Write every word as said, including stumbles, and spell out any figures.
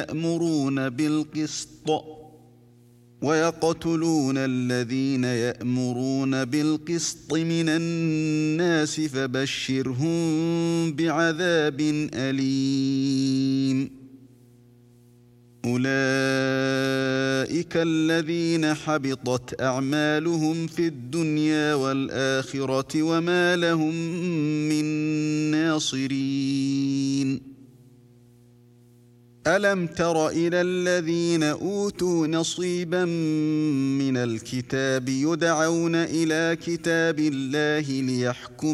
يأمرون بالقسط ويقتلون الذين يأمرون بالقسط من الناس فبشرهم بعذاب أليم. أولئك الذين حبطت أعمالهم في الدنيا والآخرة وما لهم من ناصرين. ألم تر إلى الذين أوتوا نصيبا من الكتاب يدعون إلى كتاب الله ليحكم